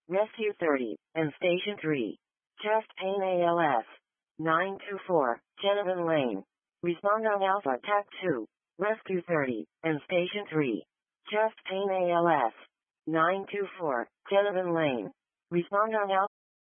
Rescue 30, and Station 3. Chest pain ALS. 924, Genevan Lane. Respond on Alpha TAC 2. Rescue 30, and Station 3. Chest pain ALS. 924, Genevan Lane. Respond on Alpha.